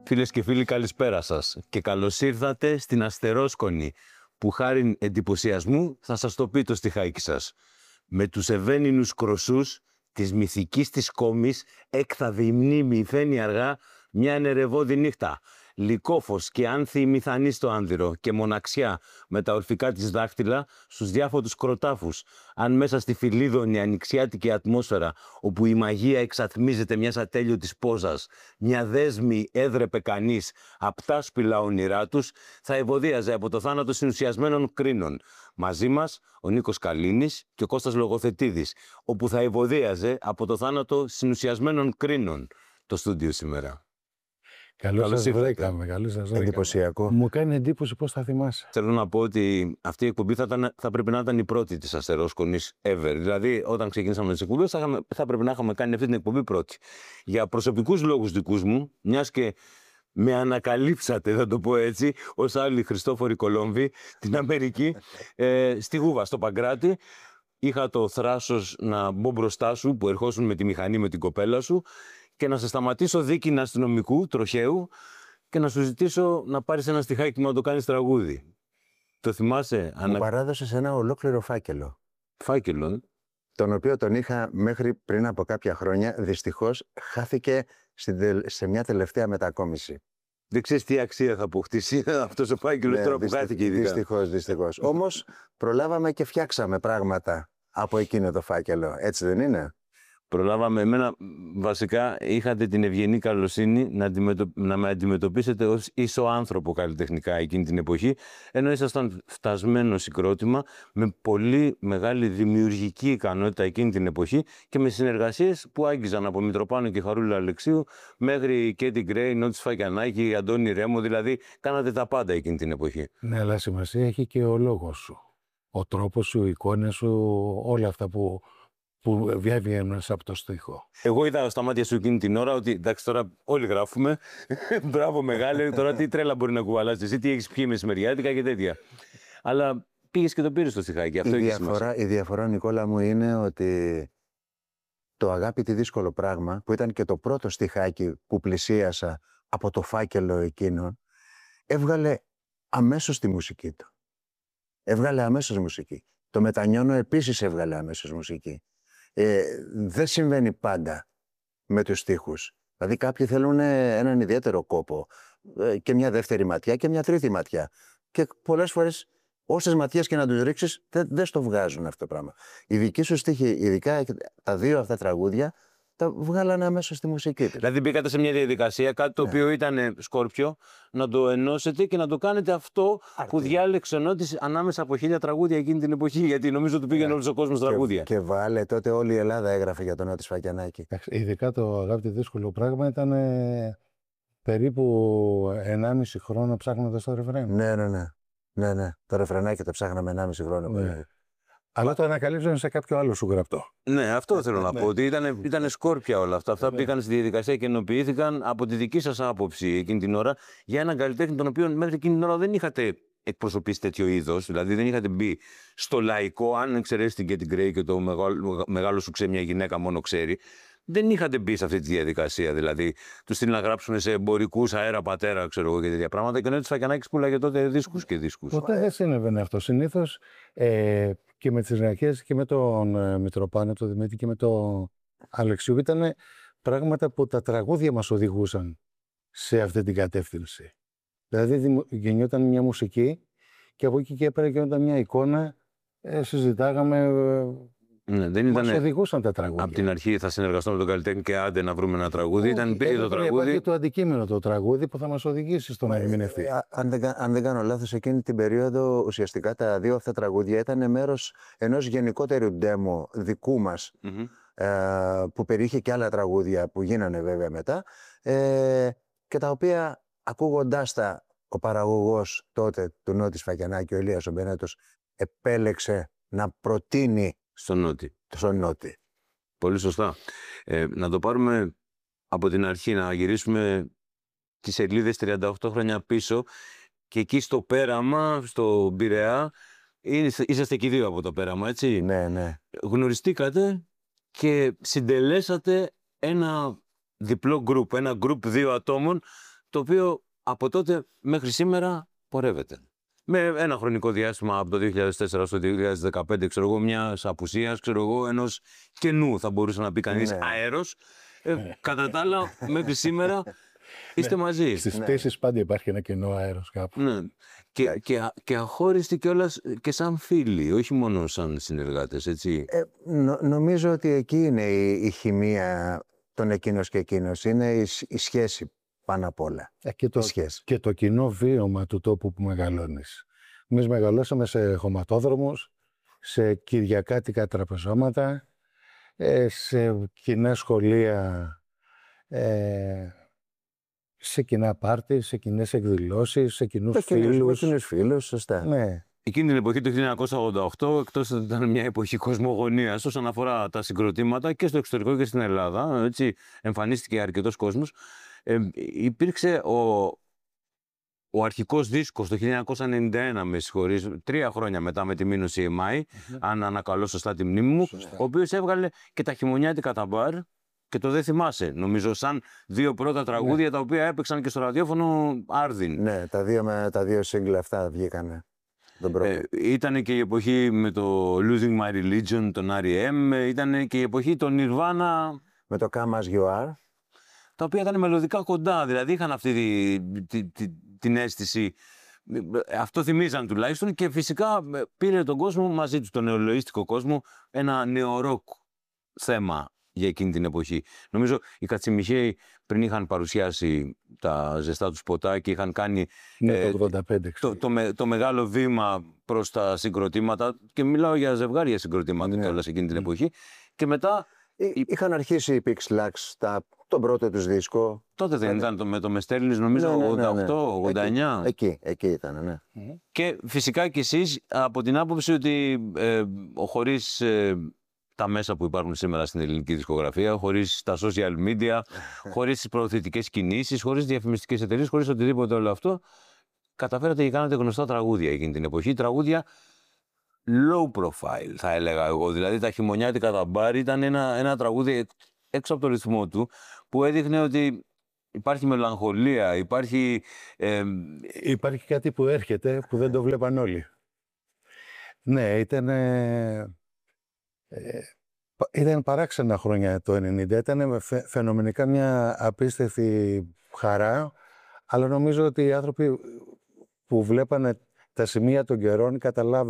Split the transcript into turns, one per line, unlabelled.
Φίλες και φίλοι, καλησπέρα σας και καλώς ήρθατε στην Αστερόσκονη, που χάριν εντυπωσιασμού θα σας το πει το στιχάκι σας. Με τους ευαίνινους κροσούς της μυθικής της κόμης έκθαβε η μνήμη υφαίνει αργά μια ενερευώδη νύχτα. Λυκόφως και άνθη η μηθανή στο άνδυρο και μοναξιά με τα ορφικά της δάχτυλα στους διάφορους κροτάφους. Αν μέσα στη φιλίδωνη ανοιξιάτικη ατμόσφαιρα, όπου η μαγεία εξαθμίζεται μιας ατέλειωτης πόζας, μια δέσμη έδρεπε κανείς απτά σπηλά όνειρά τους, θα ευωδίαζε από το θάνατο συνουσιασμένων κρίνων. Μαζί μας ο Νίκος Καλίνης και ο Κώστας Λογοθετίδης, όπου θα ευωδίαζε από το θάνατο συνουσιασμένων κρίνων το στούντιο σήμερα.
Καλώς σας βρήκαμε.
Εντυπωσιακό.
Μου κάνει εντύπωση πώς θα θυμάσαι.
Θέλω να πω ότι αυτή η εκπομπή θα πρέπει να ήταν η πρώτη της Αστερόσκονης ever. Δηλαδή, όταν ξεκινήσαμε τις εκπομπές, θα πρέπει να είχαμε κάνει αυτή την εκπομπή πρώτη. Για προσωπικούς λόγους δικούς μου, μιας και με ανακαλύψατε, θα το πω έτσι, ως άλλοι Χριστόφοροι Κολόμβοι, την Αμερική, στη Γούβα, στο Παγκράτη. Είχα το θράσος να μπω μπροστά σου, που ερχόσουν με τη μηχανή με την κοπέλα σου, και να σε σταματήσω δίκηνα αστυνομικού, τροχαίου, και να σου ζητήσω να πάρεις ένα στιχάκι να το κάνεις τραγούδι. Το θυμάσαι?
Μου παράδωσες ένα ολόκληρο φάκελο.
Φάκελο.
Τον οποίο τον είχα μέχρι πριν από κάποια χρόνια. Δυστυχώς χάθηκε σε μια τελευταία μετακόμιση.
Δεν ξέρεις τι αξία θα αποκτήσει αυτός ο φάκελος τώρα που χάθηκε ειδικά.
Δυστυχώς. Όμως προλάβαμε και φτιάξαμε πράγματα από εκείνο το φάκελο. Έτσι δεν είναι?
Προλάβαμε. Εμένα βασικά είχατε την ευγενή καλοσύνη να με αντιμετωπίσετε ως ίσο άνθρωπο καλλιτεχνικά εκείνη την εποχή, ενώ ήσασταν φτασμένο συγκρότημα με πολύ μεγάλη δημιουργική ικανότητα εκείνη την εποχή και με συνεργασίες που άγγιζαν από Μητροπάνο και Χαρούλα Αλεξίου μέχρι Κέντι Γκρέι, Νότι Σφακιανάκη, Αντώνη Ρέμο, δηλαδή κάνατε τα πάντα εκείνη την εποχή.
Ναι, αλλά σημασία έχει και ο λόγος σου. Ο τρόπος σου, οι εικόνες σου, όλα αυτά που βγαίνουν από το στίχο.
Εγώ είδα στα μάτια σου εκείνη την ώρα ότι εντάξει, τώρα όλοι γράφουμε. Μπράβο, μεγάλε. Τώρα τι τρέλα μπορεί να κουβαλάς εσύ, τι έχεις πιει μεσημεριάτικα και τέτοια. Αλλά πήγες και το πήρες στο στιχάκι.
Η διαφορά, Νικόλα μου, είναι ότι το «Αγάπη τι δύσκολο πράγμα», που ήταν και το πρώτο στιχάκι που πλησίασα από το φάκελο εκείνο, έβγαλε αμέσως τη μουσική του. Έβγαλε αμέσως μουσική. Το «Μετανιώνω» επίσης έβγαλε αμέσως μουσική. Δεν συμβαίνει πάντα με τους στίχους. Δηλαδή κάποιοι θέλουν έναν ιδιαίτερο κόπο και μια δεύτερη ματιά και μια τρίτη ματιά. Και πολλές φορές όσες ματιές και να τους ρίξεις δεν στο βγάζουν αυτό το πράγμα. Η δική σου στίχη, ειδικά τα δύο αυτά τραγούδια, τα βγάλανε αμέσως στη μουσική.
Δηλαδή μπήκατε σε μια διαδικασία, κάτι το οποίο ήταν σκόρπιο, να το ενώσετε και να το κάνετε αυτό που διάλεξε ο Νότης ανάμεσα από 1000 τραγούδια εκείνη την εποχή. Γιατί νομίζω ότι πήγαινε όλος ο κόσμος τραγούδια.
Και βάλε, τότε όλη η Ελλάδα έγραφε για τον Νότι Σφακιανάκη.
Ειδικά το «Αγάπη τι δύσκολο πράγμα» ήταν περίπου 1,5 χρόνο ψάχνοντας το ρεφρέν.
Ναι. Το ρεφρενάκι το ψάχναμε 1,5 χρόνο.
Ναι. Αλλά το ανακαλύψαμε σε κάποιο άλλο σου γραπτό.
Ναι, αυτό θέλω να πω. Ότι ήταν σκόρπια όλα αυτά. Αυτά πήγαν στη διαδικασία και ενοποιήθηκαν από τη δική σας άποψη εκείνη την ώρα για έναν καλλιτέχνη τον οποίο μέχρι εκείνη την ώρα δεν είχατε εκπροσωπήσει τέτοιο είδος. Δηλαδή δεν είχατε μπει στο λαϊκό, αν εξαιρέσει την Κέντι Γκρέι και το μεγάλο σου ξέρει μια γυναίκα μόνο ξέρει. Δεν είχατε μπει σε αυτή τη διαδικασία. Δηλαδή, του στείλει να γράψουν σε εμπορικούς αέρα πατέρα, ξέρω εγώ και τέτοια πράγματα. Και ο Νότης Σφακιανάκης πουλάγε τότε δίσκους και δίσκους.
Ποτέ δεν συνέβαινε αυτό. Συνήθως και με τις Ρακές και με τον Μητροπάνο, τον Δημήτρη και με τον Αλεξίου ήταν πράγματα που τα τραγούδια μας οδηγούσαν σε αυτή την κατεύθυνση. Δηλαδή, γεννιόταν μια μουσική και από εκεί και πέρα γινόταν μια εικόνα. Συζητάγαμε.
Ναι, δεν ήταν.
Μας οδηγούσαν τα τραγούδια.
Από την αρχή θα συνεργαστώ με τον καλλιτέχνη και άντε να βρούμε ένα τραγούδι. Ήταν το τραγούδι.
Υπάρχει το αντικείμενο το τραγούδι που θα μας οδηγήσει στο να ερμηνευτεί.
Αν δεν κάνω λάθος, εκείνη την περίοδο ουσιαστικά τα δύο αυτά τραγούδια ήταν μέρος ενός γενικότερου ντέμο δικού μας, που περιείχε και άλλα τραγούδια που γίνανε βέβαια μετά, και τα οποία ακούγοντάς τα ο παραγωγός τότε του Νότι Σφακιανάκη, ο Ηλίας ο Μπενέτος, επέλεξε να προτείνει στον Νότι.
Πολύ σωστά. Να το πάρουμε από την αρχή, να γυρίσουμε τις σελίδες 38 χρόνια πίσω και εκεί στο πέραμα, στο Πειραιά, είσαστε και οι δύο από το πέραμα, έτσι?
Ναι.
Γνωριστήκατε και συντελέσατε ένα διπλό γκρουπ, ένα γκρουπ 2 ατόμων, το οποίο από τότε μέχρι σήμερα πορεύεται. Με ένα χρονικό διάστημα από το 2004 στο 2015, ξέρω εγώ, μιας απουσίας, ξέρω εγώ, ενός κενού, θα μπορούσε να πει κανείς, αέρος. Κατά τα άλλα, μέχρι σήμερα είστε μαζί.
Στις πτήσεις πάντα υπάρχει ένα κενό αέρος κάπου.
Ναι. Και αχώριστοι κιόλας και σαν φίλοι, όχι μόνο σαν συνεργάτες, έτσι.
Νομίζω ότι εκεί είναι η χημεία των εκείνος και εκείνος. Είναι η σχέση πάνω απ' όλα.
Και το κοινό βίωμα του τόπου που μεγαλώνεις. Εμείς μεγαλώσαμε σε χωματόδρομους, σε κυριακάτικα τραπεζώματα, σε κοινά σχολεία, σε κοινά πάρτι, σε κοινές εκδηλώσεις, σε κοινούς φίλους.
Σε κοινούς φίλους, σωστά.
Ναι.
Εκείνη την εποχή, το 1988, εκτός ότι ήταν μια εποχή κοσμογονίας όσον αφορά τα συγκροτήματα και στο εξωτερικό και στην Ελλάδα, έτσι, εμφανίστηκε αρκετός κόσμος, υπήρξε ο αρχικός δίσκος το 1991, με συγχωρείς, 3 χρόνια μετά με τη μήνωση EMI, αν ανακαλώ σωστά τη μνήμη μου, ο οποίος έβγαλε και τα χειμωνιάτικα τα μπαρ και το «Δεν θυμάσαι», νομίζω, σαν 2 πρώτα τραγούδια τα οποία έπαιξαν και στο ραδιόφωνο άρδιν.
Ναι, τα δύο single αυτά βγήκανε.
Ήταν και η εποχή με το Losing My Religion, τον R.E.M. Ήταν και η εποχή των Nirvana.
Με το Come As You Are.
Τα οποία ήταν μελωδικά κοντά, δηλαδή είχαν αυτή την αίσθηση. Αυτό θυμίζαν τουλάχιστον και φυσικά πήρε τον κόσμο μαζί του, τον νεολαίστικο κόσμο, ένα νεορόκ θέμα για εκείνη την εποχή. Νομίζω οι Κατσιμιχαίοι πριν είχαν παρουσιάσει τα ζεστά τους ποτά και είχαν κάνει το μεγάλο βήμα προς τα συγκροτήματα, και μιλάω για ζευγάρια συγκροτήματα κιόλας εκείνη την εποχή, και μετά
είχαν αρχίσει οι Pixlax τον πρώτο τους δίσκο.
Τότε δεν ήταν με το Μεστέρλης, νομίζω, 88-89.
Εκεί ήταν, ναι.
Και φυσικά κι εσείς από την άποψη ότι χωρίς τα μέσα που υπάρχουν σήμερα στην ελληνική δισκογραφία, χωρίς τα social media, χωρίς τις προωθητικές κινήσεις, χωρίς διαφημιστικές εταιρείες, χωρίς οτιδήποτε όλο αυτό, καταφέρατε και κάνατε γνωστά τραγούδια εκείνη την εποχή. Τραγούδια low profile, θα έλεγα εγώ. Δηλαδή τα χειμωνιάτικα τα μπάρ ήταν ένα τραγούδι έξω από το ρυθμό του, που έδειχνε ότι υπάρχει μελαγχολία, υπάρχει
κάτι που έρχεται που δεν το βλέπαν όλοι. Ναι, ήταν παράξενα χρόνια το 90, ήταν φαινομενικά μια απίστευτη χαρά, αλλά νομίζω ότι οι άνθρωποι που βλέπανε τα σημεία των καιρών καταλάβαιναν